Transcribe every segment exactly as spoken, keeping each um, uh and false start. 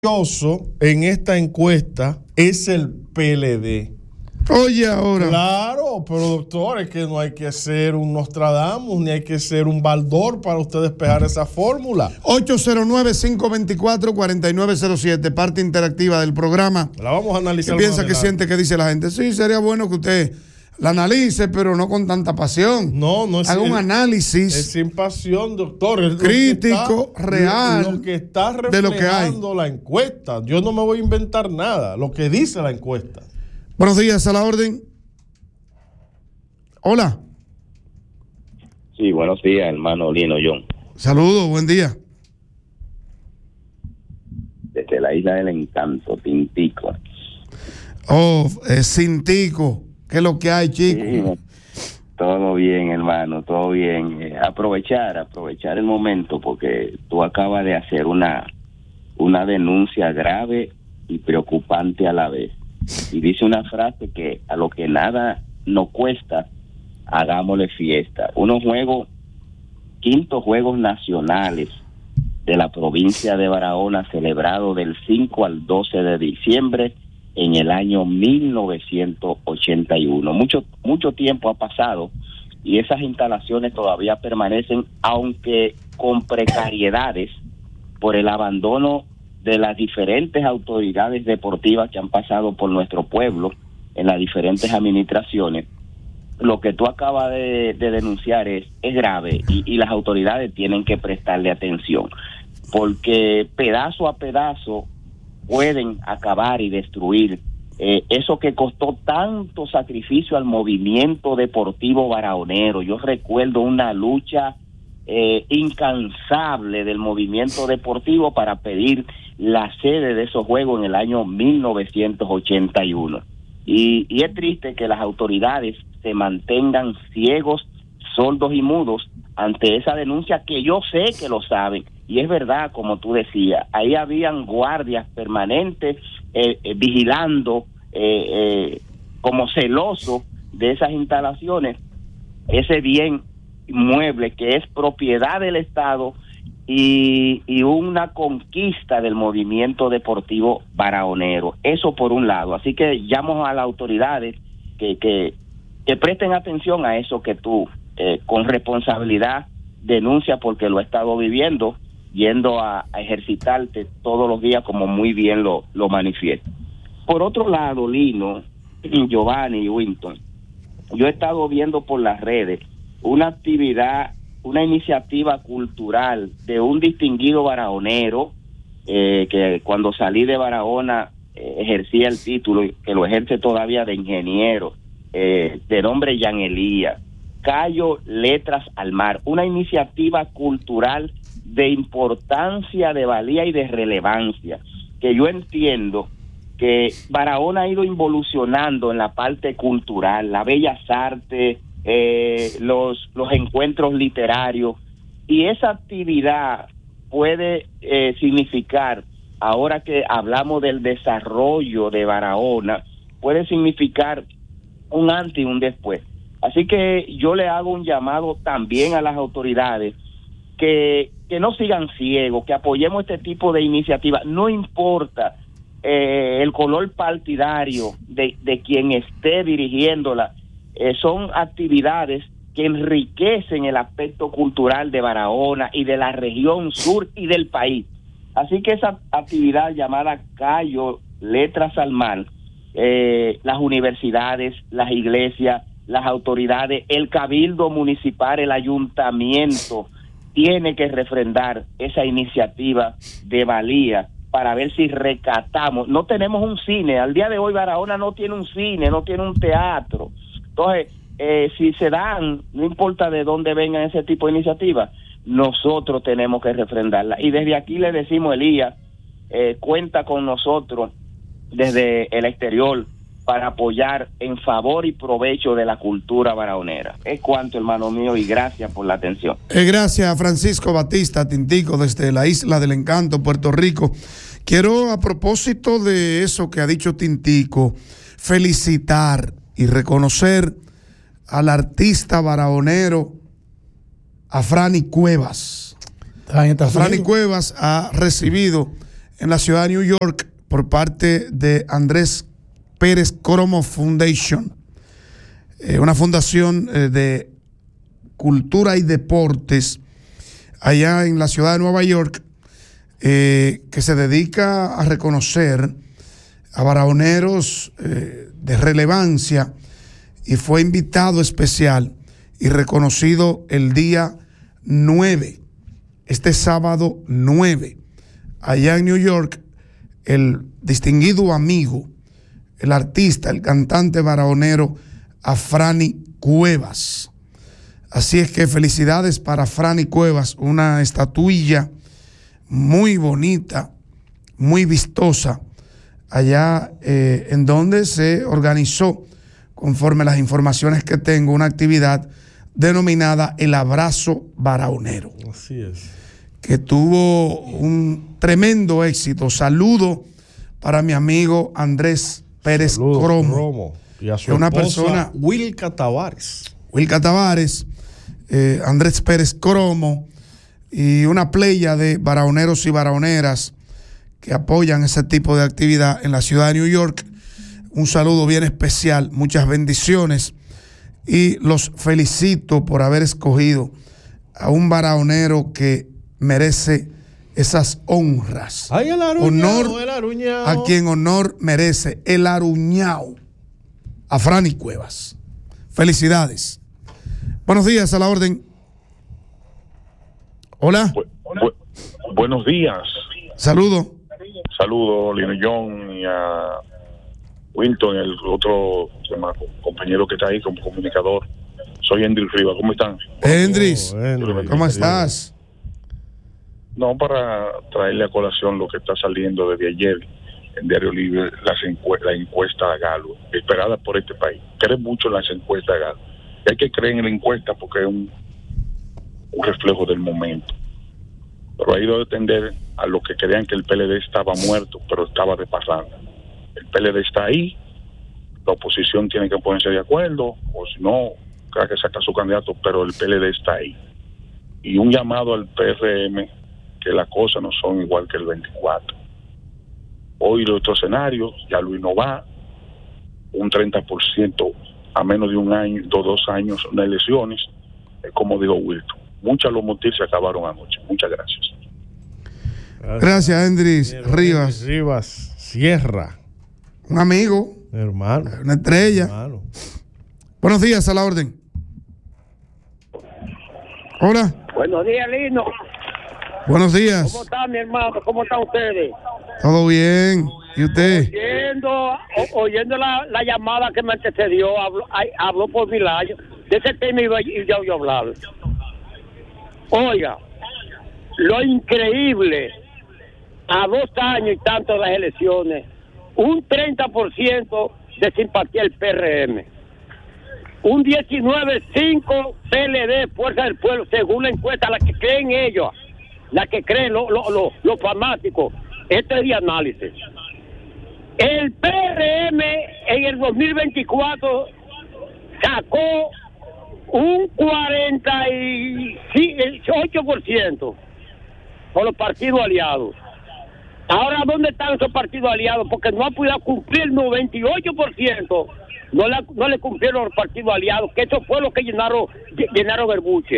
en esta encuesta es el P L D. Oye, ahora. Claro, pero doctor, es que no hay que ser un Nostradamus, ni hay que ser un Baldor para usted despejar esa fórmula. ocho cero nueve, cinco dos cuatro, cuatro nueve cero siete, parte interactiva del programa. La vamos a analizar. ¿Qué piensa, que siente, que dice la gente? Sí, sería bueno que usted la analice, pero no con tanta pasión. No, no es. Haga un análisis. Es sin pasión, doctor. Es crítico, está, real. Lo, lo que está reflejando de lo que hay. La encuesta. Yo no me voy a inventar nada. Lo que dice la encuesta. Buenos días, a la orden. Hola. Sí, buenos días, hermano Lino John. Saludos, buen día. Desde la Isla del Encanto, Tintico. Oh, eh, Cintico. ¿Qué es lo que hay, chico? Sí, todo bien, hermano, todo bien. Eh, aprovechar, aprovechar el momento, porque tú acabas de hacer una, una denuncia grave y preocupante a la vez. Y dice una frase que a lo que nada nos cuesta, hagámosle fiesta. Unos juegos, quintos Juegos Nacionales de la provincia de Barahona, celebrado del cinco al doce de diciembre en el año mil novecientos ochenta y uno. Mucho, mucho tiempo ha pasado y esas instalaciones todavía permanecen, aunque con precariedades por el abandono de las diferentes autoridades deportivas que han pasado por nuestro pueblo en las diferentes administraciones. Lo que tú acabas de, de denunciar es, es grave y, y las autoridades tienen que prestarle atención, porque pedazo a pedazo pueden acabar y destruir eh, eso que costó tanto sacrificio al movimiento deportivo barahonero. Yo recuerdo una lucha eh, incansable del movimiento deportivo para pedir la sede de esos juegos en el año mil novecientos ochenta y uno. Y, y es triste que las autoridades se mantengan ciegos, sordos y mudos ante esa denuncia, que yo sé que lo saben. Y es verdad, como tú decías, ahí habían guardias permanentes eh, eh, vigilando, eh, eh, como celosos de esas instalaciones, ese bien inmueble que es propiedad del Estado y, y una conquista del movimiento deportivo barahonero. Eso por un lado. Así que llamo a las autoridades que, que, que presten atención a eso que tú, eh, con responsabilidad, denuncias, porque lo he estado viviendo, yendo a, a ejercitarte todos los días, como muy bien lo, lo manifiesta. Por otro lado, Lino, Giovanni y Winton, yo he estado viendo por las redes una actividad, una iniciativa cultural de un distinguido barahonero, eh, que cuando salí de Barahona eh, ejercía el título, que lo ejerce todavía, de ingeniero, eh, de nombre Jan Elías, Cayo Letras al Mar, una iniciativa cultural de importancia, de valía y de relevancia, que yo entiendo que Barahona ha ido involucionando en la parte cultural, las bellas artes, eh, los, los encuentros literarios, y esa actividad puede eh, significar, ahora que hablamos del desarrollo de Barahona, puede significar un antes y un después. Así que yo le hago un llamado también a las autoridades que, que no sigan ciegos, que apoyemos este tipo de iniciativas, no importa eh, el color partidario de, de quien esté dirigiéndola, eh, son actividades que enriquecen el aspecto cultural de Barahona y de la región sur y del país. Así que esa actividad llamada Cayo Letras al Mar, eh, las universidades, las iglesias, las autoridades, el cabildo municipal, el ayuntamiento, tiene que refrendar esa iniciativa de valía para ver si rescatamos. No tenemos un cine, al día de hoy Barahona no tiene un cine, no tiene un teatro. Entonces, eh, si se dan, no importa de dónde vengan ese tipo de iniciativas, nosotros tenemos que refrendarla. Y desde aquí le decimos, Elías, eh, cuenta con nosotros desde el exterior para apoyar en favor y provecho de la cultura barahonera. Es cuanto, hermano mío, y gracias por la atención. Eh, gracias a Francisco Batista Tintico, desde la Isla del Encanto, Puerto Rico. Quiero, a propósito de eso que ha dicho Tintico, felicitar y reconocer al artista barahonero, a Franny Cuevas. Franny Cuevas ha recibido en la ciudad de New York por parte de Andrés Pérez Cromo Foundation, eh, una fundación eh, de cultura y deportes allá en la ciudad de Nueva York, eh, que se dedica a reconocer a barahoneros eh, de relevancia, y fue invitado especial y reconocido el día nueve, este sábado nueve, allá en New York, el distinguido amigo, el artista, el cantante barahonero Afrani Cuevas. Así es que felicidades para Afrani Cuevas, una estatuilla muy bonita, muy vistosa, allá eh, en donde se organizó, conforme a las informaciones que tengo, una actividad denominada El Abrazo Barahonero. Así es. Que tuvo un tremendo éxito. Saludo para mi amigo Andrés Pérez Saludos, Cromo. Cromo. Y a su una esposa, persona, Wilka Tavares. Wilka Tavares, eh, Andrés Pérez Cromo, y una playa de barahoneros y barahoneras que apoyan ese tipo de actividad en la ciudad de New York. Un saludo bien especial, muchas bendiciones, y los felicito por haber escogido a un barahonero que merece esas honras. Ay, el aruñao, honor el aruñao. A quien honor merece, el aruñao, Afrani Cuevas. Felicidades. Buenos días, a la orden. Hola. Bu bu buenos días. Saludo. Saludo a Lino John y a Wilton, el otro compañero que está ahí como comunicador. Soy Endris Rivas. ¿Cómo están? Endris, Oh, Endris, ¿cómo estás? No, para traerle a colación lo que está saliendo desde ayer en Diario Libre, las encue la encuesta a Galo, esperada por este país. Creen mucho en las encuestas a Galo. Hay que creer en la encuesta porque es un, un reflejo del momento. Pero ha ido a atender a los que creían que el P L D estaba muerto, pero estaba de parranda. El P L D está ahí, la oposición tiene que ponerse de acuerdo, o si no, cada que saca su candidato, pero el P L D está ahí. Y un llamado al P R M, que las cosas no son igual que el veinticuatro. Hoy los otros escenarios, ya Luis no va, un treinta por ciento a menos de un año, dos, dos años en elecciones, es como dijo Wilton. Muchas los motivos se acabaron anoche. Muchas gracias. Gracias, gracias Endris Rivas. Rivas Sierra. Un amigo. Hermano. Una estrella. Hermano. Buenos días, a la orden. Hola. Buenos días, Lino. Buenos días. ¿Cómo está, mi hermano? ¿Cómo están ustedes? Todo bien. ¿Y usted? Oyendo, o, oyendo la, la llamada que me antecedió, habló, ay, habló por Milayo. De ese tema iba yo a hablar. Oiga, lo increíble, a dos años y tanto de las elecciones, un treinta por ciento de simpatía del P R M, un diecinueve punto cinco por ciento P L D, Fuerza del Pueblo, según la encuesta, la que creen ellos, la que creen los lo, lo, lo fanáticos. Este es de análisis. El P R M en el dos mil veinticuatro sacó un cuarenta y ocho por ciento con los partidos aliados. Ahora, ¿dónde están esos partidos aliados? Porque no ha podido cumplir el noventa y ocho por ciento. No le, no le cumplieron los partidos aliados, que eso fue lo que llenaron, llenaron el buche.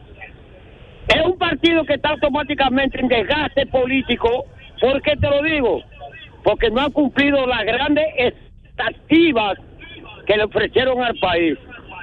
Es un partido que está automáticamente en desgaste político. ¿Por qué te lo digo? Porque no ha cumplido las grandes expectativas que le ofrecieron al país.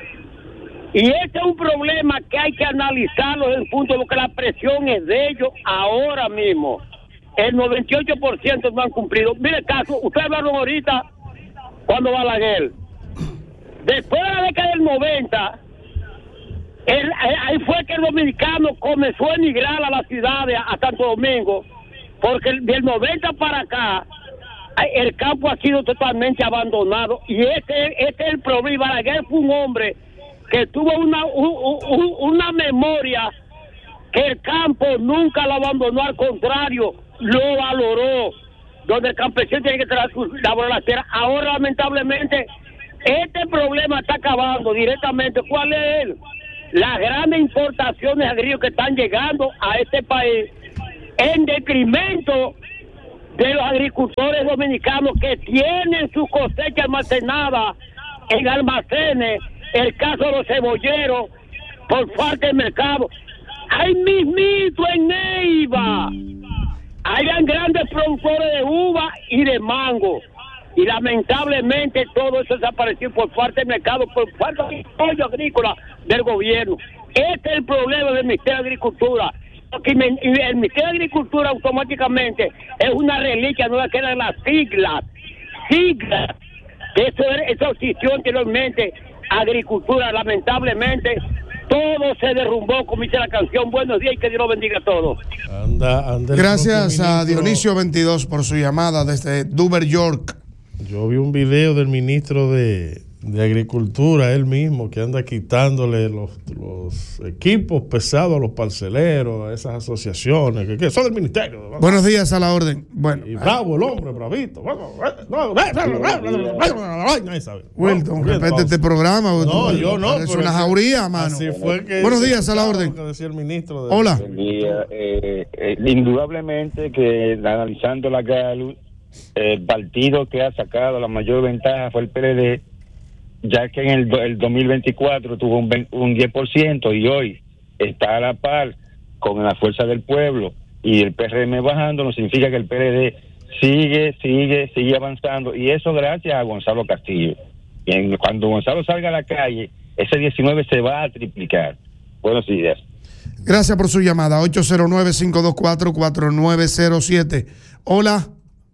Y este es un problema que hay que analizarlo desde el punto de que la presión es de ellos ahora mismo. El noventa y ocho por ciento no han cumplido. Mire el caso, ustedes hablaron ahorita cuando Balaguer. Después de la década del noventa, el, ahí fue que el dominicano comenzó a emigrar a las ciudades, a Santo Domingo, porque del noventa para acá, el campo ha sido totalmente abandonado. Y este, este es el problema. Balaguer fue un hombre que tuvo una, un, un, una memoria que el campo nunca lo abandonó, al contrario, lo valoró, donde el campesino tiene que laborar la tierra. Ahora, lamentablemente, este problema está acabando directamente. ¿Cuál es él? Las grandes importaciones agrícolas que están llegando a este país en detrimento de los agricultores dominicanos que tienen su cosecha almacenada en almacenes, el caso de los cebolleros, por falta de mercado. Hay mismito en Neiva, hayan grandes productores de uva y de mango, y lamentablemente todo eso desapareció por falta de mercado, por falta de apoyo agrícola del gobierno. Este es el problema del Ministerio de Agricultura. Porque el Ministerio de Agricultura automáticamente es una reliquia, no le quedan las siglas, siglas. Eso, eso existió anteriormente, agricultura, lamentablemente todo se derrumbó, como dice la canción. Buenos días y que Dios lo bendiga a todos. Anda, anda Gracias a Dionisio veintidós por su llamada desde Dover, York. Yo vi un video del ministro de, de Agricultura, él mismo, que anda quitándole los, los equipos pesados a los parceleros, a esas asociaciones, que, que son del ministerio. Buenos días, a la orden. Bueno, y bravo el hombre, bravito. Wilton, respete este programa. No, yo no. Es una jauría, mano. Así fue que Buenos días, a la orden. Que decía el ministro de Hola. Buen día. Eh, eh, indudablemente que analizando la Gallup, el partido que ha sacado la mayor ventaja fue el P L D, ya que en el, el dos mil veinticuatro tuvo un, un diez por ciento y hoy está a la par con la fuerza del pueblo y el P R M bajando, no significa que el P L D sigue, sigue, sigue avanzando, y eso gracias a Gonzalo Castillo. Y en, cuando Gonzalo salga a la calle, ese diecinueve se va a triplicar. Buenos días. Gracias por su llamada. ocho cero nueve, cinco dos cuatro, cuatro nueve cero siete. Hola.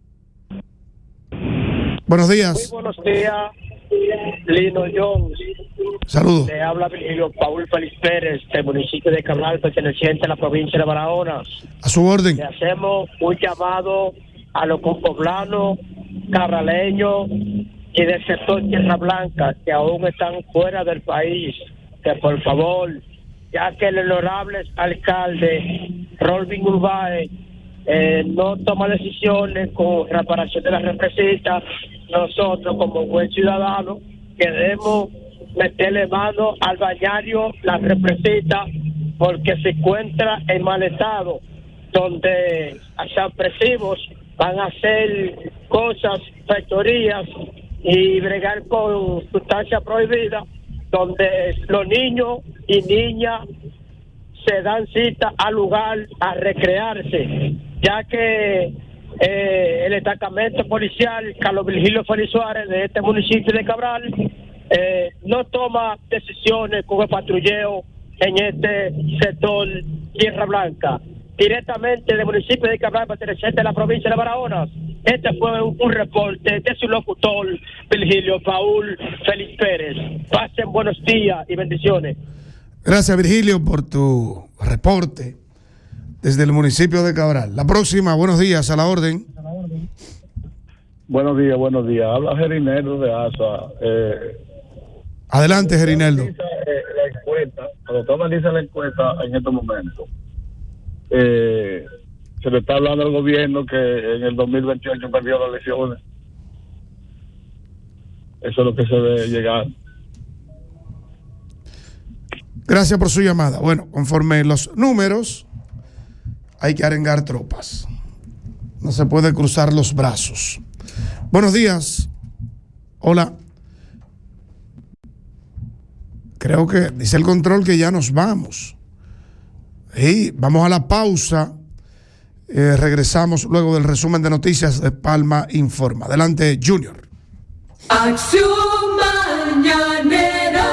Buenos días. Muy buenos días, Lino Jones. Saludos. Le habla Virgilio Paul Félix Pérez, del municipio de Cabral, perteneciente a la provincia de Barahona. A su orden. Le hacemos un llamado a los poblanos, cabraleños y del sector Tierra Blanca, que aún están fuera del país, que por favor, ya que el honorable alcalde Rolvin Urbáez eh, no toma decisiones con reparación de las represas, nosotros como buen ciudadano queremos meterle mano al bañario las represas, porque se encuentra en mal estado, donde desapresivos van a hacer cosas, factorías y bregar con sustancias prohibidas, donde los niños y niñas se dan cita al lugar a recrearse, ya que eh, el destacamento policial Carlos Virgilio Félix Suárez de este municipio de Cabral eh, no toma decisiones con el patrulleo en este sector Tierra Blanca. Directamente del municipio de Cabral, perteneciente a la provincia de Barahona. Este fue un, un reporte de su locutor Virgilio Paul Félix Pérez. Pasen buenos días y bendiciones. Gracias, Virgilio, por tu reporte desde el municipio de Cabral. La próxima, buenos días, a la orden. Buenos días, buenos días. Habla Gerineldo de ASA. Eh, Adelante, Gerineldo. Analiza, eh, la encuesta, cuando tú analizas la encuesta en estos momentos, eh, se le está hablando al gobierno que en el dos mil veintiocho perdió las elecciones. Eso es lo que se ve llegar. Gracias por su llamada. Bueno, conforme los números, hay que arengar tropas. No se puede cruzar los brazos. Buenos días. Hola. Creo que dice el control que ya nos vamos. Y vamos a la pausa. Eh, regresamos luego del resumen de noticias de Palma Informa. Adelante, Junior. Acción Mañanera.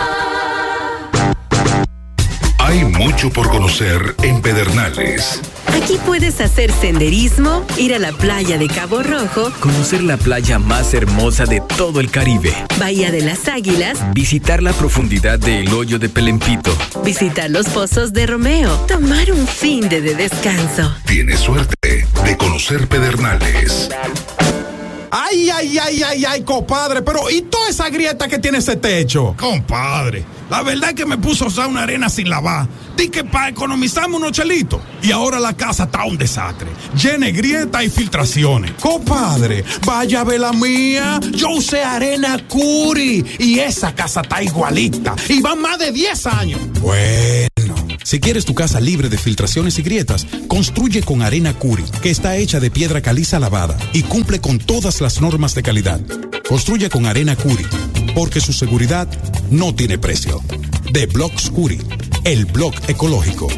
Hay mucho por conocer en Pedernales. Aquí puedes hacer senderismo, ir a la playa de Cabo Rojo, conocer la playa más hermosa de todo el Caribe, Bahía de las Águilas, visitar la profundidad del Hoyo de Pelempito, visitar los pozos de Romeo, tomar un fin de, de descanso. Tienes suerte de conocer Pedernales. Ay, ay, ay, ay, ay, compadre, pero ¿y toda esa grieta que tiene ese techo? Compadre, la verdad es que me puso a usar una arena sin lavar. Di que para economizarme unos chelitos. Y ahora la casa está un desastre. Llena de grietas y filtraciones. Compadre, vaya a ver la mía. Yo usé arena Curi y esa casa está igualita. Y van más de diez años. Bueno, Si quieres tu casa libre de filtraciones y grietas, construye con Arena Curi, que está hecha de piedra caliza lavada y cumple con todas las normas de calidad. Construye con Arena Curi, porque su seguridad no tiene precio. De Blocks Curi, el blog ecológico.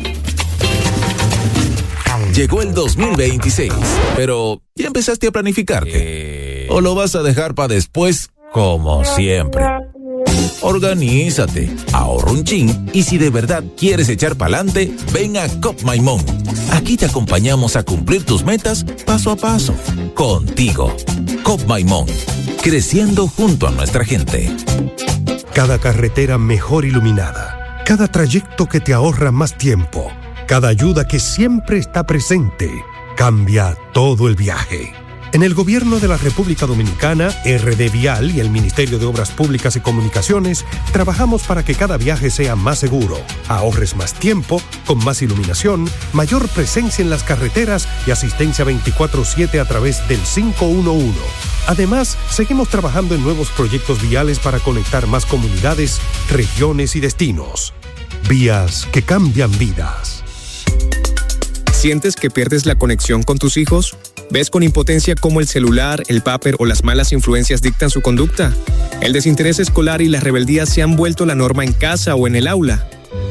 Llegó el dos mil veintiséis, pero ¿ya empezaste a planificarte? ¿O lo vas a dejar para después, como siempre? Organízate, ahorra un chin y si de verdad quieres echar pa'lante, ven a Cop Maimón. Aquí te acompañamos a cumplir tus metas paso a paso. Contigo, Cop Maimón, creciendo junto a nuestra gente. Cada carretera mejor iluminada, cada trayecto que te ahorra más tiempo, cada ayuda que siempre está presente, cambia todo el viaje. En el Gobierno de la República Dominicana, R D Vial y el Ministerio de Obras Públicas y Comunicaciones trabajamos para que cada viaje sea más seguro, ahorres más tiempo, con más iluminación, mayor presencia en las carreteras y asistencia veinticuatro siete a través del cinco uno uno. Además, seguimos trabajando en nuevos proyectos viales para conectar más comunidades, regiones y destinos. Vías que cambian vidas. ¿Sientes que pierdes la conexión con tus hijos? ¿Ves con impotencia cómo el celular, el vapor o las malas influencias dictan su conducta? ¿El desinterés escolar y la rebeldía se han vuelto la norma en casa o en el aula?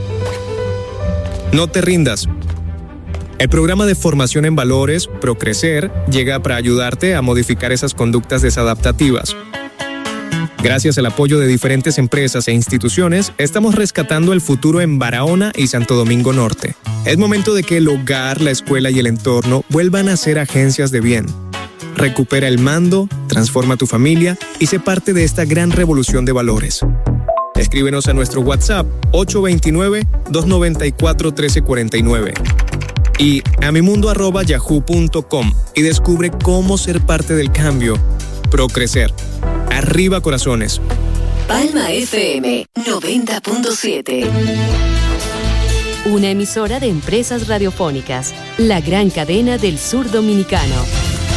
No te rindas. El programa de formación en valores, Procrecer, llega para ayudarte a modificar esas conductas desadaptativas. Gracias al apoyo de diferentes empresas e instituciones, estamos rescatando el futuro en Barahona y Santo Domingo Norte. Es momento de que el hogar, la escuela y el entorno vuelvan a ser agencias de bien. Recupera el mando, transforma tu familia y sé parte de esta gran revolución de valores. Escríbenos a nuestro WhatsApp ocho dos nueve, dos nueve cuatro, uno tres cuatro nueve y a mimundo arroba yahoo punto com y descubre cómo ser parte del cambio. Procrecer. Arriba corazones. Palma F M noventa punto siete. Una emisora de Empresas Radiofónicas, la gran cadena del sur dominicano.